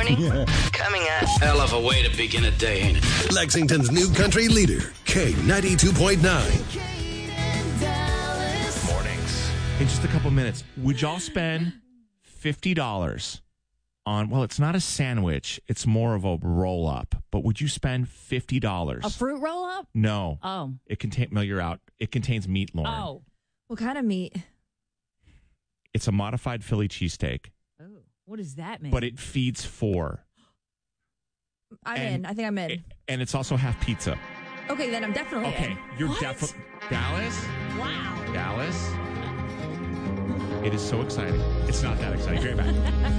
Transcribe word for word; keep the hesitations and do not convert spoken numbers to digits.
morning. Coming up. Hell of a way to begin a day, ain't it? Lexington's new country leader, K ninety-two point nine. Mornings. In just a couple minutes, would y'all spend fifty dollars on, well, it's not a sandwich, it's more of a roll-up, but would you spend fifty dollars? A fruit roll-up? No. Oh. It contains, no, you're out. It contains meat, Lauren. Oh. What kind of meat? It's a modified Philly cheesesteak. Oh. What does that mean? But it feeds four. I'm And in. I think I'm in. It, and it's also half pizza. Okay, then I'm definitely Okay, in. you're What? definitely... Dallas? Wow. Dallas? It is so exciting. It's not that exciting. Great back.